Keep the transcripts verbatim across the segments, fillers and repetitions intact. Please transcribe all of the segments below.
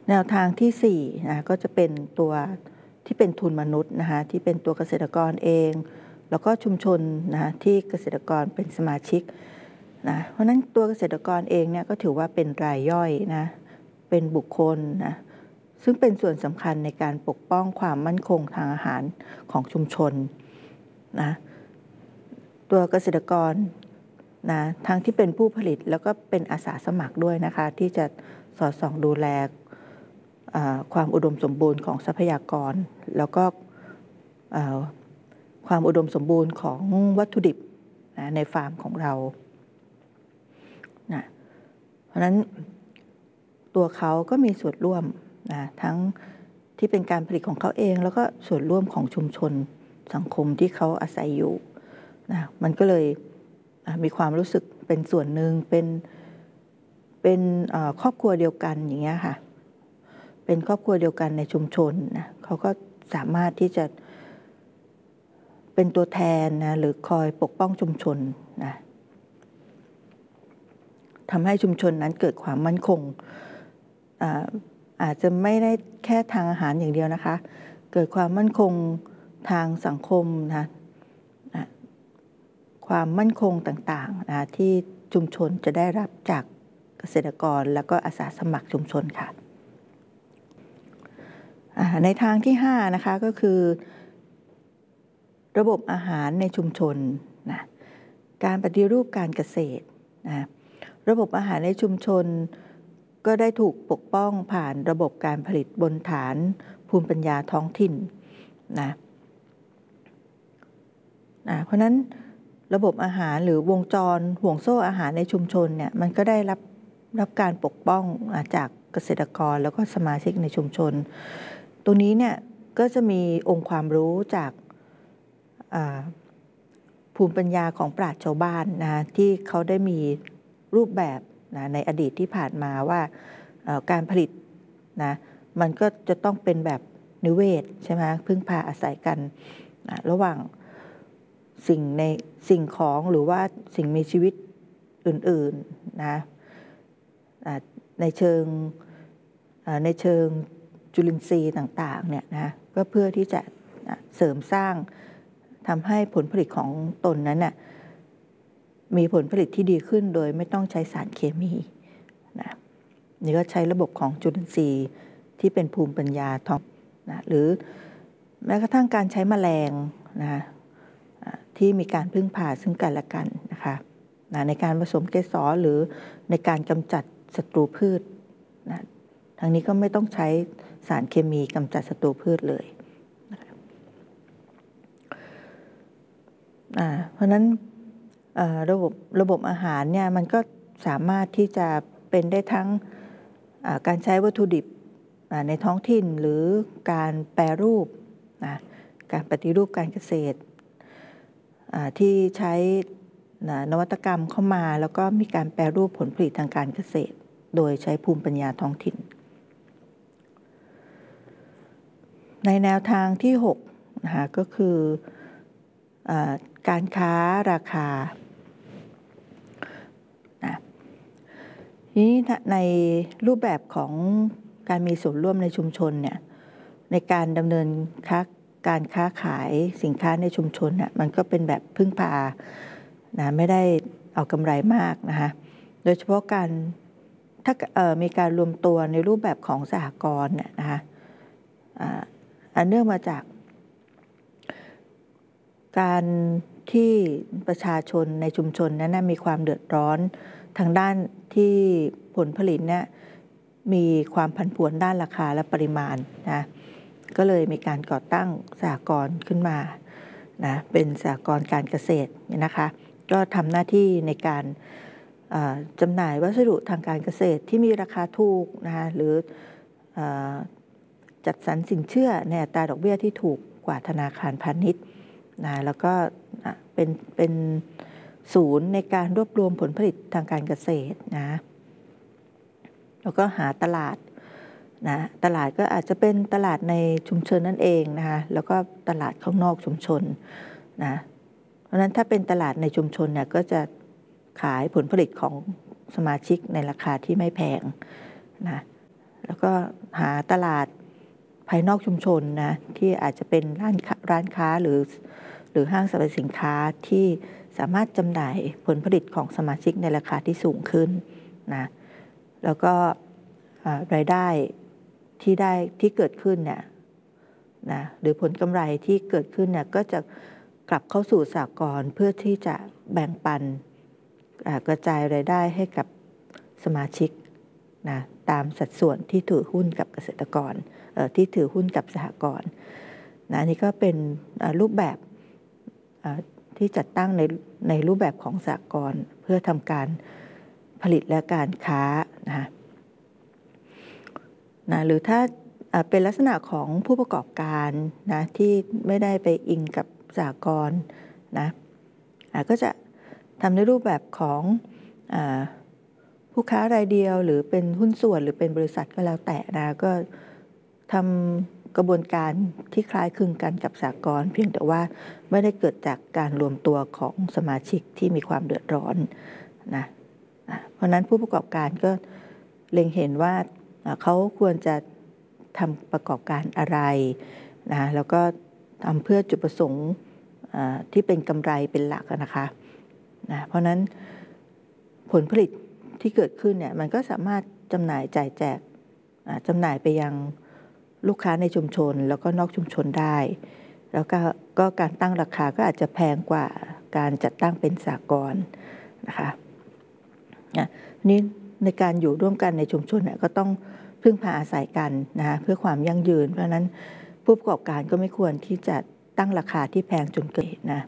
แนวทางที่สี่นะก็จะเป็นตัวที่เป็นทุนมนุษย์นะคะที่เป็นตัวเกษตรกรเองแล้วก็ชุมชนนะที่เกษตรกรเป็นสมาชิกนะเพราะนั้นตัวเกษตรกรเองเนี่ยก็ถือว่าเป็นรายย่อยนะเป็นบุคคลนะซึ่งเป็นส่วนสำคัญในการปกป้องความมั่นคงทางอาหารของชุมชนนะตัวเกษตรกรนะทั้งที่เป็นผู้ผลิตแล้วก็เป็นอาสาสมัครด้วยนะคะที่จะสอดส่องดูแลความอุดมสมบูรณ์ของทรัพยากรแล้วก็ความอุดมสมบูรณ์ของวัตถุดิบนะในฟาร์มของเรานะเพราะฉะนั้นตัวเขาก็มีส่วนร่วมนะทั้งที่เป็นการผลิตของเขาเองแล้วก็ส่วนร่วมของชุมชนสังคมที่เขาอาศัยอยู่นะมันก็เลยมีความรู้สึกเป็นส่วนหนึ่งเป็นเป็นครอบครัวเดียวกันอย่างเงี้ยค่ะเป็นครอบครัวเดียวกันในชุมชนนะเขาก็สามารถที่จะเป็นตัวแทนนะหรือคอยปกป้องชุมชนนะทำให้ชุมชนนั้นเกิดความมั่นคง อาอาจจะไม่ได้แค่ทางอาหารอย่างเดียวนะคะเกิดความมั่นคงทางสังคมนะความมั่นคงต่างๆนะที่ชุมชนจะได้รับจากเกษตรกรแล้วก็อาสาสมัครชุมชนค่ะในทางที่ห้านะคะก็คือระบบอาหารในชุมชนนะการปฏิรูปการเกษตรนะระบบอาหารในชุมชนก็ได้ถูกปกป้องผ่านระบบการผลิตบนฐานภูมิปัญญาท้องถิ่นนะนะเพราะนั้นระบบอาหารหรือวงจรห่วงโซ่อาหารในชุมชนเนี่ยมันก็ได้รับรับการปกป้องจากเกษตรกรแล้วก็สมาชิกในชุมชนตรงนี้เนี่ยก็จะมีองค์ความรู้จากภูมิปัญญาของปราชญ์ชาวบ้านนะที่เขาได้มีรูปแบบนะในอดีตที่ผ่านมาว่าการผลิตนะมันก็จะต้องเป็นแบบนิเวศใช่ไหมพึ่งพาอาศัยกันนะระหว่างสิ่งในสิ่งของหรือว่าสิ่งมีชีวิตอื่นๆนะในเชิงในเชิงจุลินทรีย์ต่างๆเนี่ยนะก็เพื่อที่จะเสริมสร้างทำให้ผลผลิตของตนนั้นน่ะมีผลผลิตที่ดีขึ้นโดยไม่ต้องใช้สารเคมีนะนี่ก็ใช้ระบบของจุลินทรีย์ที่เป็นภูมิปัญญาท้องนะหรือแม้กระทั่งการใช้แมลงนะที่มีการพึ่งพาซึ่งกันและกันนะคะนะในการผสมเกสรหรือในการกำจัดศัตรูพืชนะทางนี้ก็ไม่ต้องใช้สารเคมีกำจัดศัตรูพืชเลยนะอ่าเพราะนั้นระบบระบบอาหารเนี่ยมันก็สามารถที่จะเป็นได้ทั้งการใช้วัตถุดิบในท้องถิ่นหรือการแปรรูปนะการปฏิรูปการเกษตรที่ใช้นวัตกรรมเข้ามาแล้วก็มีการแปรรูปผลผลิตทางการเกษตรโดยใช้ภูมิปัญญาท้องถิ่นในแนวทางที่หกนะคะก็คือการค้าราคานะทีนี้ในรูปแบบของการมีส่วนร่วมในชุมชนเนี่ยในการดำเนินค้าการค้าขายสินค้าในชุมชนเนี่ยมันก็เป็นแบบพึ่งพานะไม่ได้เอากำไรมากนะคะโดยเฉพาะการถ้ามีการรวมตัวในรูปแบบของสหกรณ์เนี่ยนะคะอันเนื่องมาจากการที่ประชาชนในชุมชนนั้นมีความเดือดร้อนทางด้านที่ผลผลิตเนี่ยมีความผันผวนด้านราคาและปริมาณนะก็เลยมีการก่อตั้งสหกรณ์ขึ้นมานะเป็นสหกรณ์การเกษตรเนี่ยนะคะก็ทำหน้าที่ในการจำหน่ายวัสดุทางการเกษตรที่มีราคาถูกนะคะหรือจัดสรรสินเชื่อในอัตราดอกเบี้ยที่ถูกกว่าธนาคารพาณิชย์นะแล้วก็เป็นเป็นศูนย์ในการรวบรวมผลผลิตทางการเกษตรนะแล้วก็หาตลาดนะตลาดก็อาจจะเป็นตลาดในชุมชนนั่นเองนะคะแล้วก็ตลาดข้างนอกชุมชนนะเพราะฉะนั้นถ้าเป็นตลาดในชุมชนเนี่ยก็จะขายผลผลิตของสมาชิกในราคาที่ไม่แพงนะแล้วก็หาตลาดภายนอกชุมชนนะที่อาจจะเป็นร้านร้านค้าหรือหรือห้างสรรพสินค้าที่สามารถจำหน่ายผลผลิตของสมาชิกในราคาที่สูงขึ้นนะแล้วก็รายได้ที่ได้ที่เกิดขึ้นเนี่ยนะหรือผลกำไรที่เกิดขึ้นเนี่ยก็จะกลับเข้าสู่สหกรณ์เพื่อที่จะแบ่งปันกระจายรายได้ให้กับสมาชิกนะตามสัดส่วนที่ถือหุ้นกับเกษตรกรที่ถือหุ้นกับสหกรณ์นะนี่ก็เป็นรูปแบบที่จัดตั้งในในรูปแบบของสหกรณ์เพื่อทำการผลิตและการค้านะนะหรือถ้าเป็นลักษณะของผู้ประกอบการนะที่ไม่ได้ไปอิงกับสหกรณ์นะก็จะทำในรูปแบบของผู้ค้ารายเดียวหรือเป็นหุ้นส่วนหรือเป็นบริษัทก็แล้วแต่นะก็ทำกระบวนการที่คล้ายคลึงกันกับสหกรณ์เพียงแต่ว่าไม่ได้เกิดจากการรวมตัวของสมาชิกที่มีความเดือดร้อนนะเพราะนั้นผู้ประกอบการก็เล็งเห็นว่าเขาควรจะทำประกอบการอะไรนะแล้วก็ทำเพื่อจุดประสงค์ที่เป็นกำไรเป็นหลักนะคะนะเพราะนั้นผลผลิตที่เกิดขึ้นเนี่ยมันก็สามารถจำหน่ายจ่ายแจกจำหน่ายไปยังลูกค้าในชุมชนแล้วก็นอกชุมชนได้แล้วก็ก็การตั้งราคาก็อาจจะแพงกว่าการจัดตั้งเป็นสหกรณ์นะคะนี่ในการอยู่ร่วมกันในชุมชนเนี่ยก็ต้องพึ่งพาอาศัยกันนะคะเพื่อความยั่งยืนเพราะนั้นผู้ประกอบการก็ไม่ควรที่จะตั้งราคาที่แพงจนเกินนะ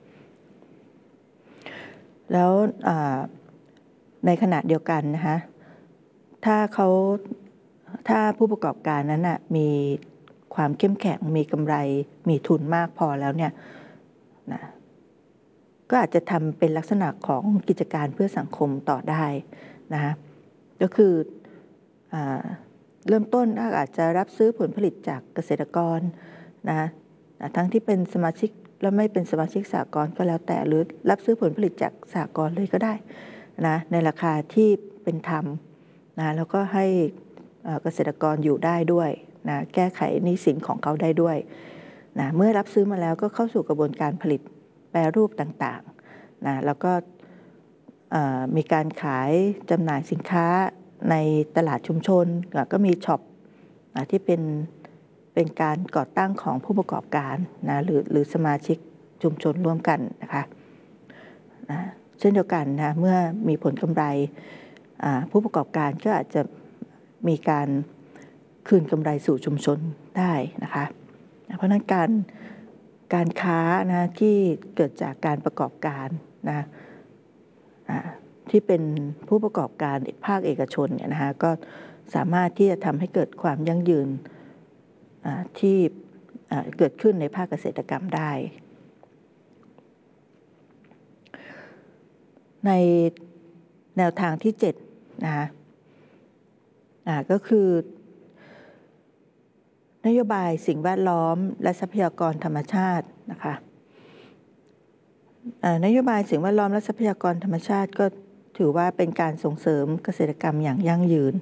แล้วในขณะเดียวกันนะคะถ้าเขาถ้าผู้ประกอบการนั้นนะมีความเข้มแข็งมีกำไรมีทุนมากพอแล้วเนี่ยนะก็อาจจะทำเป็นลักษณะของกิจการเพื่อสังคมต่อได้นะคะก็คือเริ่มต้นอาจจะรับซื้อผลผลิตจากเกษตรกรนะทั้งที่เป็นสมาชิกและไม่เป็นสมาชิกสหกรณ์ก็แล้วแต่หรือรับซื้อผลผลิตจากสหกรณ์เลยก็ได้นะในราคาที่เป็นธรรมนะแล้วก็ให้เกษตรกรอยู่ได้ด้วยนะแก้ไขหนี้สินของเขาได้ด้วยนะเมื่อรับซื้อมาแล้วก็เข้าสู่กระบวนการผลิตแปรรูปต่างๆนะแล้วก็มีการขายจำหน่ายสินค้าในตลาดชุมชนก็มีช็อปที่เป็นเป็นการก่อตั้งของผู้ประกอบการนะหรือหรือสมาชิกชุมชนร่วมกันนะคะนะเช่นเดียวกันนะเมื่อมีผลกำไรผู้ประกอบการก็อาจจะมีการคืนกำไรสู่ชุมชนได้นะคะเพราะนั้นการการค้านะที่เกิดจากการประกอบการนะที่เป็นผู้ประกอบการภาคเอกชนเนี่ยนะคะก็สามารถที่จะทำให้เกิดความยั่งยืนที่เกิดขึ้นในภาคเกษตรกรรมได้ในแนวทางที่เจ็ดนะคะก็คือนโยบายสิ่งแวดล้อมและทรัพยากรธรรมชาตินะคะนโยบายสิ่งแวดล้อมและทรัพยากรธรรมชาติก็ถือว่าเป็นการส่งเสริมเกษตรกรรมอย่างยั่งยืน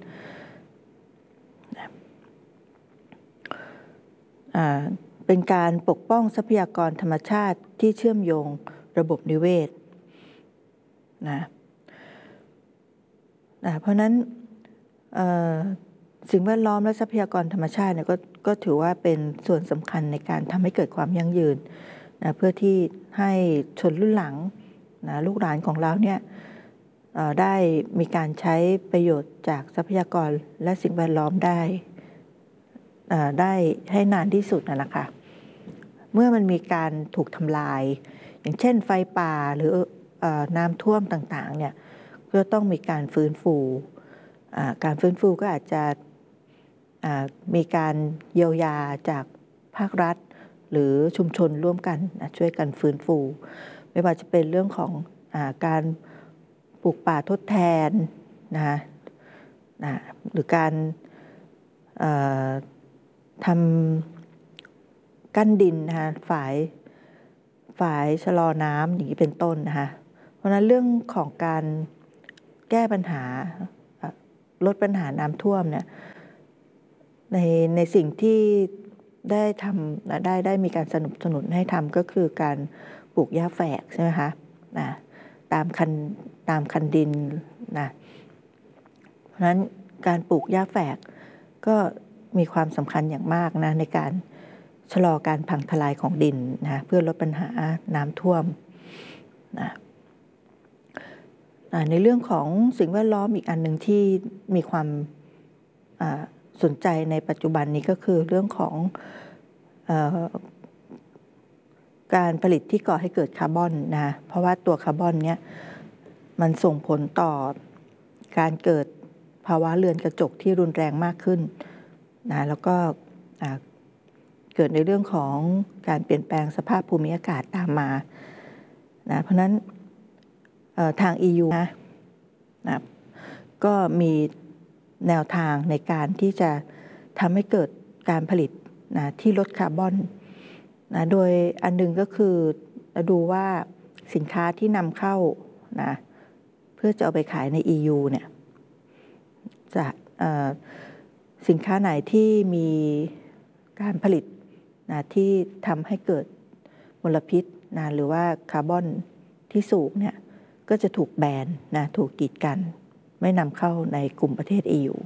เป็นการปกป้องทรัพยากรธรรมชาติที่เชื่อมโยงระบบนิเวศนะเพราะนั้นสิ่งแวดล้อมและทรัพยากรธรรมชาติเนี่ยก็ก็ถือว่าเป็นส่วนสำคัญในการทำให้เกิดความยั่งยืนนะเพื่อที่ให้ชนรุ่นหลังนะลูกหลานของเราเนี่ยได้มีการใช้ประโยชน์จากทรัพยากรและสิ่งแวดล้อมได้ได้ให้นานที่สุดนะคะเมื่อมันมีการถูกทำลายอย่างเช่นไฟป่าหรือน้ำท่วมต่างๆเนี่ยก็ต้องมีการฟื้นฟูการฟื้นฟูก็อาจจะมีการเยียวยาจากภาครัฐหรือชุมชนร่วมกันช่วยกันฟื้นฟูไม่ว่าจะเป็นเรื่องของการปลูกป่าทดแทนนะคะหรือการทำกั้นดินนะคะฝ่ายฝ่ายชะลอน้ำอย่างนี้เป็นต้นนะคะเพราะฉะนั้นเรื่องของการแก้ปัญหาลดปัญหาน้ำท่วมเนี่ยในในสิ่งที่ได้ทำนะได้ได้มีการสนับสนุนให้ทำก็คือการปลูกหญ้าแฝกใช่ไหมคะนะตามคันตามคันดินนะเพราะฉะนั้นการปลูกหญ้าแฝกก็มีความสำคัญอย่างมากนะในการชะลอการพังทลายของดินนะเพื่อลดปัญหาน้ำท่วมนะในเรื่องของสิ่งแวดล้อมอีกอันหนึ่งที่มีความสนใจในปัจจุบันนี้ก็คือเรื่องของเอ่อการผลิตที่ก่อให้เกิดคาร์บอนนะเพราะว่าตัวคาร์บอนเนี้ยมันส่งผลต่อการเกิดภาวะเรือนกระจกที่รุนแรงมากขึ้นนะแล้วก็เกิดในเรื่องของการเปลี่ยนแปลงสภาพภูมิอากาศตามมานะเพราะนั้นทาง อี ยู นะนะก็มีแนวทางในการที่จะทำให้เกิดการผลิตนะที่ลดคาร์บอนนะโดยอันหนึ่งก็คือดูว่าสินค้าที่นำเข้านะเพื่อจะเอาไปขายใน อี ยู เนี่ยจะสินค้าไหนที่มีการผลิตนะที่ทำให้เกิดมลพิษนะหรือว่าคาร์บอนที่สูงเนี่ยก็จะถูกแบนนะถูกกีดกันไม่นำเข้าในกลุ่มประเทศ อี ยู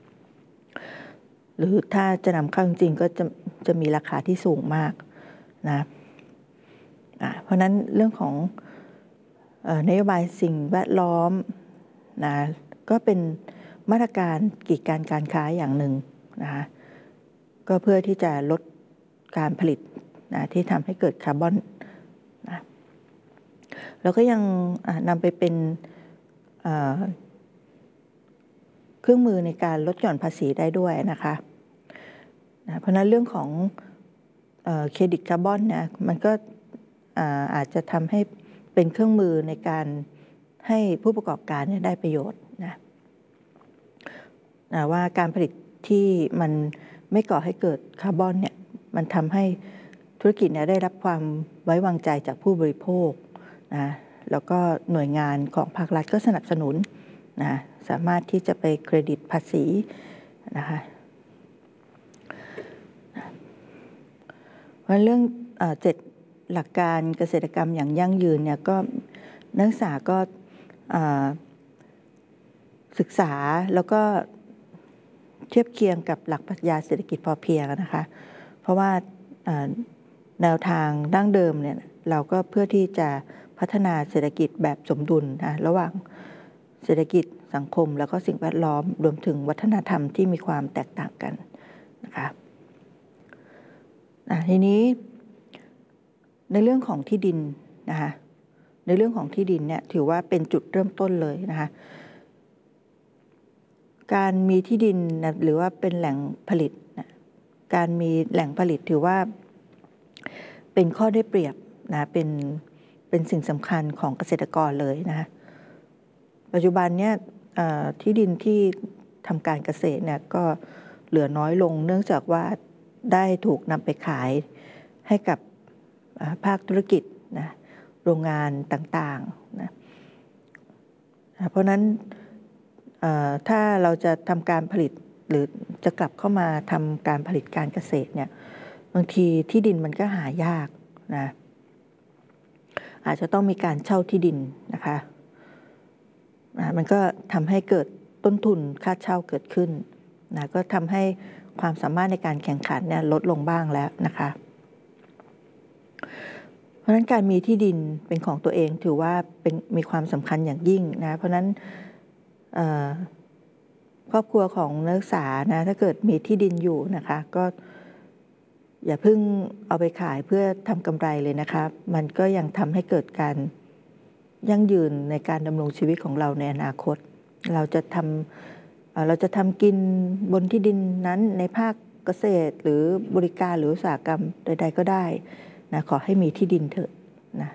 หรือถ้าจะนำเข้าจริงๆก็จะจะมีราคาที่สูงมากนะเพราะนั้นเรื่องของนโยบายสิ่งแวดล้อมนะก็เป็นมาตรการกีดกันการค้าอย่างหนึ่งนะคะก็เพื่อที่จะลดการผลิตนะที่ทำให้เกิดคาร์บอนนะแล้วก็ยังนำไปเป็นเครื่องมือในการลดหย่อนภาษีได้ด้วยนะคะนะเพราะนั้นเรื่องของเครดิตคาร์บอนเนี่ยมันก็อาจจะทำให้เป็นเครื่องมือในการให้ผู้ประกอบการเนี่ยได้ประโยชน์นะนะว่าการผลิตที่มันไม่ก่อให้เกิดคาร์บอนเนี่ยมันทำให้ธุรกิจเนี่ยได้รับความไว้วางใจจากผู้บริโภคนะแล้วก็หน่วยงานของภาครัฐก็สนับสนุนนะสามารถที่จะไปเครดิตภาษีนะคะเพราะเรื่องเจ็ดหลักการเกษตรกรรมอย่างยั่งยืนเนี่ยก็นักศึกษาก็ศึกษาแล้วก็เทียบเคียงกับหลักปรัชญาเศรษฐกิจพอเพียงนะคะเพราะว่าแนวทางดั้งเดิมเนี่ยเราก็เพื่อที่จะพัฒนาเศรษฐกิจแบบสมดุลนะระหว่างเศรษฐกิจสังคมแล้วก็สิ่งแวดล้อมรวมถึงวัฒนธรรมที่มีความแตกต่างกันนะคะทีนี้ในเรื่องของที่ดินนะคะในเรื่องของที่ดินเนี่ยถือว่าเป็นจุดเริ่มต้นเลยนะคะการมีที่ดินนะหรือว่าเป็นแหล่งผลิตนะการมีแหล่งผลิตถือว่าเป็นข้อได้เปรียบนะเป็นเป็นสิ่งสำคัญของเกษตรกรเลยนะคะปัจจุบันเนี่ยที่ดินที่ทำการเกษตรเนี่ยก็เหลือน้อยลงเนื่องจากว่าได้ถูกนำไปขายให้กับภาคธุรกิจนะโรงงานต่างๆนะเพราะนั้นถ้าเราจะทำการผลิตหรือจะกลับเข้ามาทำการผลิตการเกษตรเนี่ยบางทีที่ดินมันก็หายากนะอาจจะต้องมีการเช่าที่ดินนะคะมันก็ทำให้เกิดต้นทุนค่าเช่าเกิดขึ้นนะก็ทำให้ความสามารถในการแข่งขันเนี่ยลดลงบ้างแล้วนะคะเพราะฉะนั้นการมีที่ดินเป็นของตัวเองถือว่าเป็นมีความสำคัญอย่างยิ่งนะเพราะฉะนั้นครอบครัวของนักศึกษานะถ้าเกิดมีที่ดินอยู่นะคะก็อย่าเพิ่งเอาไปขายเพื่อทำกำไรเลยนะคะมันก็ยังทำให้เกิดการยั่งยืนในการดำรงชีวิตของเราในอนาคตเราจะทำเราจะทำกินบนที่ดินนั้นในภาคเกษตรหรือบริการหรืออุตสาหกรรมใดๆก็ได้นะขอให้มีที่ดินเถอะนะ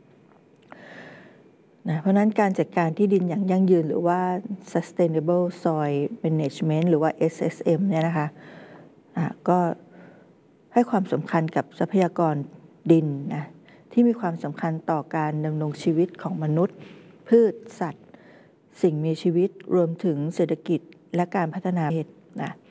นะเพราะนั้นการจัดการที่ดินอย่างยั่งยืนหรือว่า sustainable soil management หรือว่า เอส เอส เอ็ม เนี่ยนะคะะก็ให้ความสำคัญกับทรัพยากรดินนะที่มีความสำคัญต่อการดำรงชีวิตของมนุษย์พืชสัตว์สิ่งมีชีวิตรวมถึงเศรษฐกิจและการพัฒนาประเทศนะ